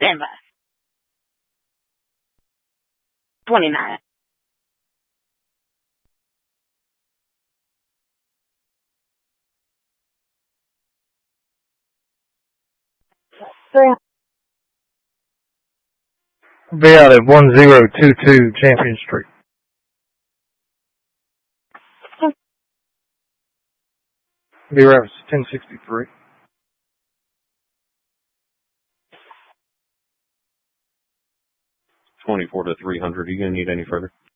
Stand by. 29. Be out at 1022 Champion Street. Be reference 1063. 24 to 300. Are you going to need any further?